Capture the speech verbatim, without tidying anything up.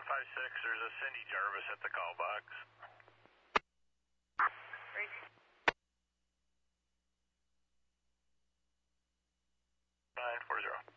five six, there's a Cindy Jarvis at the call box. Great. nine four zero.